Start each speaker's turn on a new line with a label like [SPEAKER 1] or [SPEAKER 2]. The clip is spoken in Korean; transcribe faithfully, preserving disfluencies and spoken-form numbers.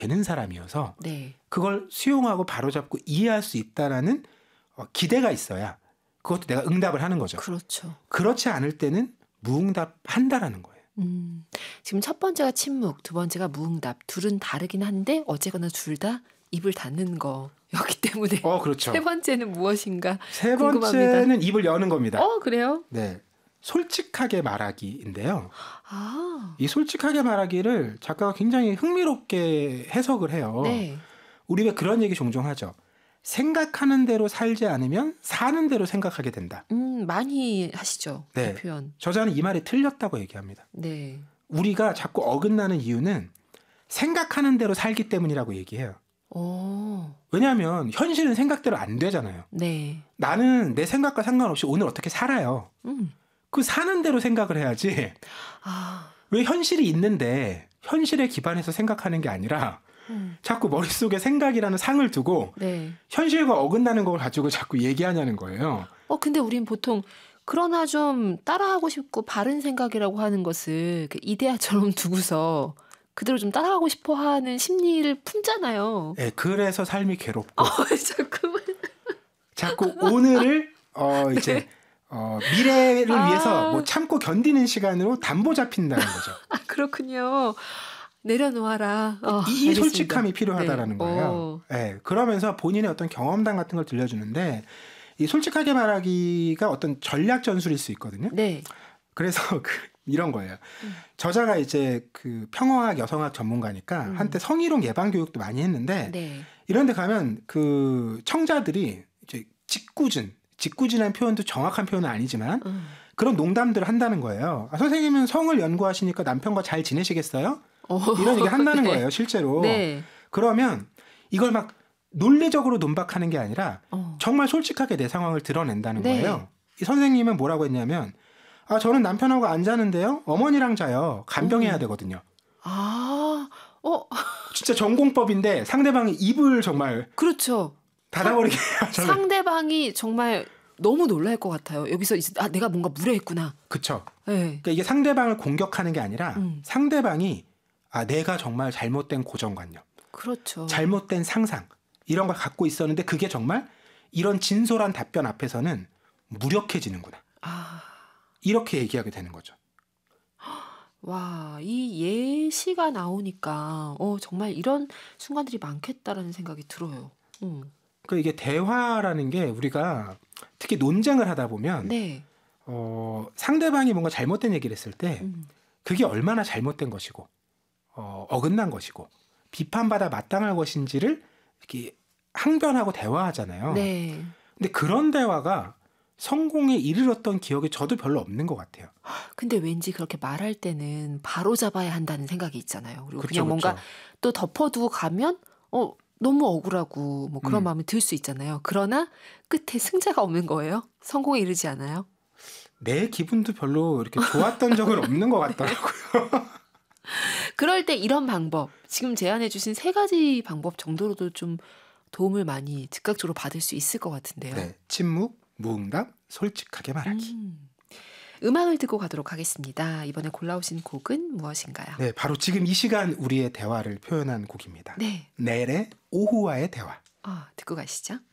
[SPEAKER 1] 되는 사람이어서
[SPEAKER 2] 네.
[SPEAKER 1] 그걸 수용하고 바로잡고 이해할 수 있다라는 어, 기대가 있어야 그것도 내가 응답을 하는 거죠.
[SPEAKER 2] 그렇죠.
[SPEAKER 1] 그렇지 않을 때는 무응답한다라는 거예요.
[SPEAKER 2] 음, 지금 첫 번째가 침묵, 두 번째가 무응답. 둘은 다르긴 한데 어쨌거나 둘 다 입을 닫는 거였기 때문에
[SPEAKER 1] 어, 그렇죠.
[SPEAKER 2] 세 번째는 무엇인가
[SPEAKER 1] 세
[SPEAKER 2] 궁금합니다.
[SPEAKER 1] 번째는 입을 여는 겁니다.
[SPEAKER 2] 어, 그래요?
[SPEAKER 1] 네, 솔직하게 말하기인데요.
[SPEAKER 2] 아,
[SPEAKER 1] 이 솔직하게 말하기를 작가가 굉장히 흥미롭게 해석을 해요.
[SPEAKER 2] 네.
[SPEAKER 1] 우리 왜 그런 얘기 종종 하죠. 생각하는 대로 살지 않으면 사는 대로 생각하게 된다.
[SPEAKER 2] 음, 많이 하시죠.
[SPEAKER 1] 네.
[SPEAKER 2] 그 표현.
[SPEAKER 1] 저자는 이 말이 틀렸다고 얘기합니다.
[SPEAKER 2] 네.
[SPEAKER 1] 우리가 자꾸 어긋나는 이유는 생각하는 대로 살기 때문이라고 얘기해요.
[SPEAKER 2] 오,
[SPEAKER 1] 왜냐하면 현실은 생각대로 안 되잖아요.
[SPEAKER 2] 네.
[SPEAKER 1] 나는 내 생각과 상관없이 오늘 어떻게 살아요.
[SPEAKER 2] 음,
[SPEAKER 1] 그 사는 대로 생각을 해야지.
[SPEAKER 2] 아,
[SPEAKER 1] 왜 현실이 있는데 현실에 기반해서 생각하는 게 아니라
[SPEAKER 2] 음,
[SPEAKER 1] 자꾸 머릿속에 생각이라는 상을 두고
[SPEAKER 2] 네.
[SPEAKER 1] 현실과 어긋나는 걸 가지고 자꾸 얘기하냐는 거예요.
[SPEAKER 2] 어, 근데 우린 보통 그러나 좀 따라하고 싶고 바른 생각이라고 하는 것을 그 이데아처럼 두고서 그대로 좀 따라가고 싶어 하는 심리를 품잖아요.
[SPEAKER 1] 네, 그래서 삶이 괴롭고
[SPEAKER 2] 어, 자꾸만.
[SPEAKER 1] 자꾸 오늘을 어 이제
[SPEAKER 2] 네.
[SPEAKER 1] 어, 미래를
[SPEAKER 2] 아.
[SPEAKER 1] 위해서 뭐 참고 견디는 시간으로 담보 잡힌다는 거죠.
[SPEAKER 2] 아, 그렇군요. 내려놓아라. 어,
[SPEAKER 1] 이, 이
[SPEAKER 2] 알겠습니다.
[SPEAKER 1] 솔직함이 필요하다라는
[SPEAKER 2] 네.
[SPEAKER 1] 거예요.
[SPEAKER 2] 오.
[SPEAKER 1] 네, 그러면서 본인의 어떤 경험담 같은 걸 들려주는데 이 솔직하게 말하기가 어떤 전략 전술일 수 있거든요.
[SPEAKER 2] 네.
[SPEAKER 1] 그래서 그, 이런 거예요.
[SPEAKER 2] 음.
[SPEAKER 1] 저자가 이제 그 평화학 여성학 전문가니까
[SPEAKER 2] 음.
[SPEAKER 1] 한때 성희롱 예방 교육도 많이 했는데
[SPEAKER 2] 네.
[SPEAKER 1] 이런 데 가면 그 청자들이 이제 짓궂은 짓궂은한 표현도 정확한 표현은 아니지만
[SPEAKER 2] 음.
[SPEAKER 1] 그런 농담들을 한다는 거예요. 아, 선생님은 성을 연구하시니까 남편과 잘 지내시겠어요?
[SPEAKER 2] 어.
[SPEAKER 1] 이런 얘기 한다는
[SPEAKER 2] 네.
[SPEAKER 1] 거예요, 실제로.
[SPEAKER 2] 네.
[SPEAKER 1] 그러면 이걸 막 논리적으로 논박하는 게 아니라
[SPEAKER 2] 어.
[SPEAKER 1] 정말 솔직하게 내 상황을 드러낸다는
[SPEAKER 2] 네.
[SPEAKER 1] 거예요. 이 선생님은 뭐라고 했냐면 아, 저는 남편하고 안 자는데요. 어머니랑 자요. 간병해야
[SPEAKER 2] 음.
[SPEAKER 1] 되거든요.
[SPEAKER 2] 아, 어,
[SPEAKER 1] 진짜 전공법인데 상대방이 입을 정말
[SPEAKER 2] 그렇죠.
[SPEAKER 1] 닫아버리게 해요. 저는.
[SPEAKER 2] 상대방이 정말 너무 놀랄 것 같아요. 여기서 이제 아, 내가 뭔가 무례했구나.
[SPEAKER 1] 그쵸.
[SPEAKER 2] 네.
[SPEAKER 1] 그러니까 이게 상대방을 공격하는 게 아니라
[SPEAKER 2] 음.
[SPEAKER 1] 상대방이 아, 내가 정말 잘못된 고정관념,
[SPEAKER 2] 그렇죠.
[SPEAKER 1] 잘못된 상상 이런 걸 갖고 있었는데 그게 정말 이런 진솔한 답변 앞에서는 무력해지는구나.
[SPEAKER 2] 아,
[SPEAKER 1] 이렇게 얘기하게 되는 거죠.
[SPEAKER 2] 와, 이 예시가 나오니까 어, 정말 이런 순간들이 많겠다라는 생각이 들어요. 음.
[SPEAKER 1] 그 이게 대화라는 게 우리가 특히 논쟁을 하다 보면
[SPEAKER 2] 네.
[SPEAKER 1] 어, 상대방이 뭔가 잘못된 얘기를 했을 때
[SPEAKER 2] 음.
[SPEAKER 1] 그게 얼마나 잘못된 것이고 어, 어긋난 것이고 비판받아 마땅할 것인지를 이렇게 항변하고 대화하잖아요.
[SPEAKER 2] 네.
[SPEAKER 1] 근데 그런 대화가 성공에 이르렀던 기억이 저도 별로 없는 것 같아요.
[SPEAKER 2] 근데 왠지 그렇게 말할 때는 바로 잡아야 한다는 생각이 있잖아요. 그리고
[SPEAKER 1] 그쵸,
[SPEAKER 2] 그냥 뭔가
[SPEAKER 1] 그쵸.
[SPEAKER 2] 또 덮어두고 가면 어 너무 억울하고 뭐 그런
[SPEAKER 1] 음.
[SPEAKER 2] 마음이 들 수 있잖아요. 그러나 끝에 승자가 없는 거예요. 성공에 이르지 않아요.
[SPEAKER 1] 내 기분도 별로 이렇게 좋았던 적은 없는 것 같더라고요.
[SPEAKER 2] 그럴 때 이런 방법, 지금 제안해 주신 세 가지 방법 정도로도 좀 도움을 많이 즉각적으로 받을 수 있을 것 같은데요.
[SPEAKER 1] 네, 침묵, 무응답, 솔직하게 말하기.
[SPEAKER 2] 음. 음악을 듣고 가도록 하겠습니다. 이번에 골라오신 곡은 무엇인가요?
[SPEAKER 1] 네, 바로 지금 이 시간 우리의 대화를 표현한 곡입니다.
[SPEAKER 2] 네.
[SPEAKER 1] 넬의 오후와의 대화.
[SPEAKER 2] 아, 듣고 가시죠.